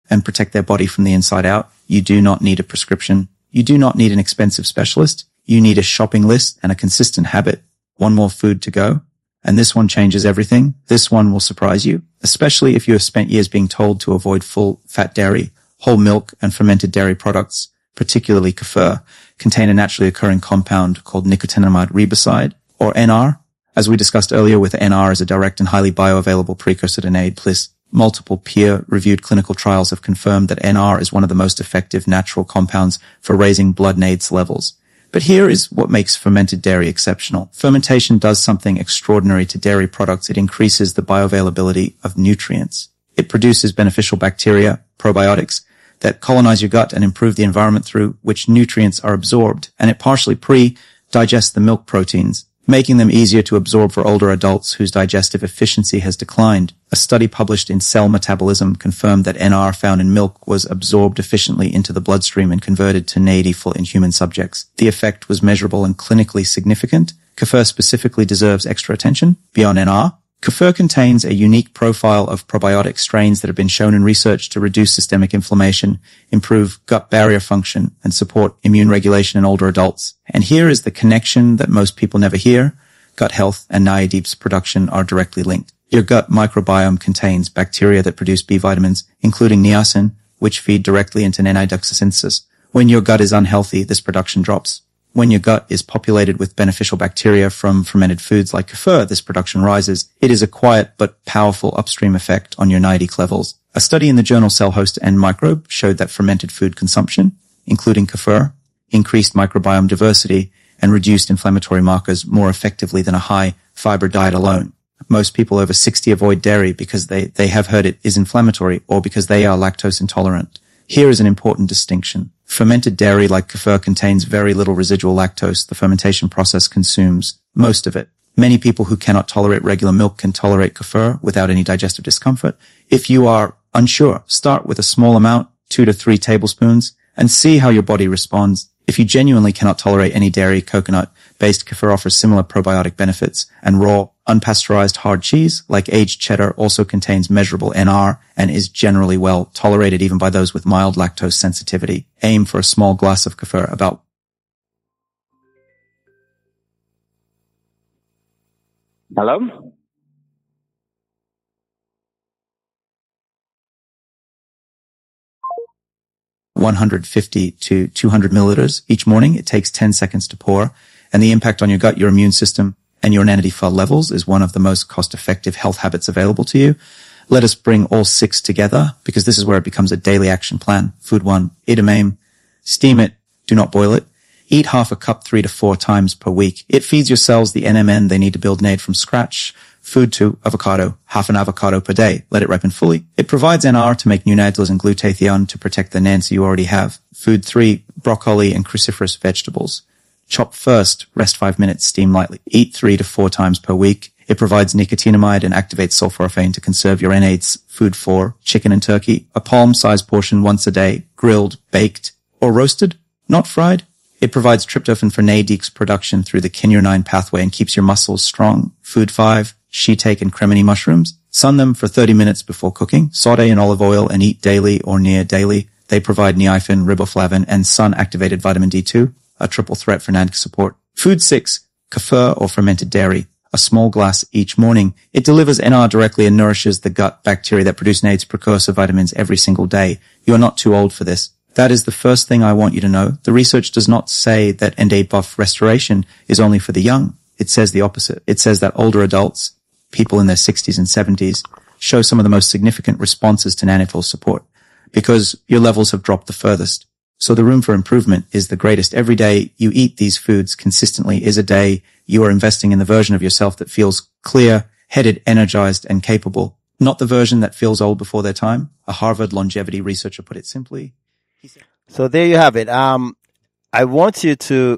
and protect their body from the inside out, you do not need a prescription. You do not need an expensive specialist. You need a shopping list and a consistent habit. One more food to go. And this one changes everything. This one will surprise you, especially if you have spent years being told to avoid full fat dairy. Whole milk and fermented dairy products, particularly kefir, contain a naturally occurring compound called nicotinamide riboside, or NR. As we discussed earlier, with NR as a direct and highly bioavailable precursor to NAD+, multiple peer-reviewed clinical trials have confirmed that NR is one of the most effective natural compounds for raising blood NADs levels. But here is what makes fermented dairy exceptional. Fermentation does something extraordinary to dairy products. It increases the bioavailability of nutrients. It produces beneficial bacteria, probiotics, that colonize your gut and improve the environment through which nutrients are absorbed, and it partially pre-digests the milk proteins, making them easier to absorb for older adults whose digestive efficiency has declined. A study published in Cell Metabolism confirmed that NR found in milk was absorbed efficiently into the bloodstream and converted to NAD in human subjects. The effect was measurable and clinically significant. Kefir specifically deserves extra attention beyond NR. Kefir contains a unique profile of probiotic strains that have been shown in research to reduce systemic inflammation, improve gut barrier function, and support immune regulation in older adults. And here is the connection that most people never hear. Gut health and NiaDeep's production are directly linked. Your gut microbiome contains bacteria that produce B vitamins, including niacin, which feed directly into N-idoxosynthesis. When your gut is unhealthy, this production drops. When your gut is populated with beneficial bacteria from fermented foods like kefir, this production rises. It is a quiet but powerful upstream effect on your NIADEC levels. A study in the journal Cell Host and Microbe showed that fermented food consumption, including kefir, increased microbiome diversity and reduced inflammatory markers more effectively than a high-fiber diet alone. Most people over 60 avoid dairy because they have heard it is inflammatory or because they are lactose intolerant. Here is an important distinction. Fermented dairy like kefir contains very little residual lactose. The fermentation process consumes most of it. Many people who cannot tolerate regular milk can tolerate kefir without any digestive discomfort. If you are unsure, start with a small amount, 2 to 3 tablespoons, and see how your body responds. If you genuinely cannot tolerate any dairy, coconut-based kefir offers similar probiotic benefits, and raw, unpasteurized hard cheese, like aged cheddar, also contains measurable NR and is generally well tolerated even by those with mild lactose sensitivity. Aim for a small glass of kefir, about Hello? (150 to 200 milliliters each morning. It takes 10 seconds to pour, and the impact on your gut, your immune system, and your NADPH levels is one of the most cost-effective health habits available to you. Let us bring all 6 together, because this is where it becomes a daily action plan. Food 1, edamame. Steam it, do not boil it. Eat half a cup 3 to 4 times per week. It feeds your cells the NMN they need to build NAD from scratch. Food 2, avocado, half an avocado per day. Let it ripen fully. It provides NR to make new NADs and glutathione to protect the NADs you already have. Food 3, broccoli and cruciferous vegetables. Chop first, rest 5 minutes, steam lightly. Eat 3 to 4 times per week. It provides nicotinamide and activates sulforaphane to conserve your NADs. Food 4, chicken and turkey. A palm-sized portion once a day, grilled, baked, or roasted, not fried. It provides tryptophan for NADEX production through the Kinure-9 pathway and keeps your muscles strong. Food 5, shiitake and cremini mushrooms. Sun them for 30 minutes before cooking. Saute in olive oil and eat daily or near daily. They provide niacin, riboflavin, and sun-activated vitamin D2, a triple threat for NAD support. Food 6, kefir or fermented dairy. A small glass each morning. It delivers NR directly and nourishes the gut bacteria that produce NAD's precursor vitamins every single day. You're not too old for this. That is the first thing I want you to know. The research does not say that NAD restoration is only for the young. It says the opposite. It says that older adults, people in their 60s and 70s, show some of the most significant responses to NAD support because your levels have dropped the furthest. So the room for improvement is the greatest. Every day you eat these foods consistently is a day you are investing in the version of yourself that feels clear, headed, energized, and capable, not the version that feels old before their time. A Harvard longevity researcher put it simply. So there you have it. I want you to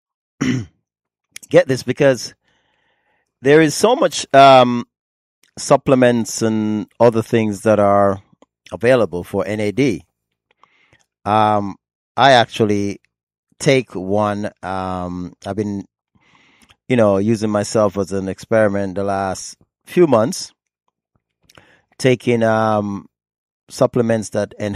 get this because there is so much supplements and other things that are available for NAD. I actually take one. I've been, using myself as an experiment the last few months, taking supplements that enhance